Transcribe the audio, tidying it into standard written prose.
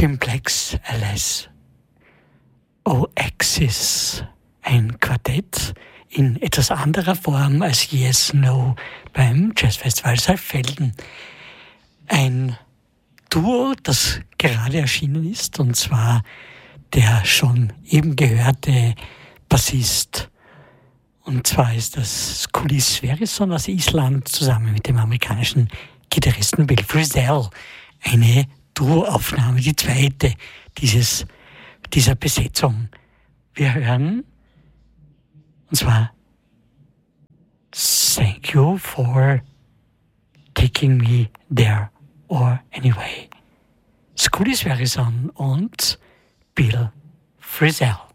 Jim Blacks LS Oasis, ein Quartett in etwas anderer Form als Yes No beim Jazzfestival Saalfelden. Ein Duo, das gerade erschienen ist, und zwar der schon eben gehörte Bassist. Und zwar ist das Skúli Sverrisson aus Island zusammen mit dem amerikanischen Gitarristen Bill Frisell. Eine Duoaufnahme, die zweite dieser Besetzung. Wir hören, und zwar Thank You for Taking Me There or Anyway. Skúli Sverrisson und Bill Frisell.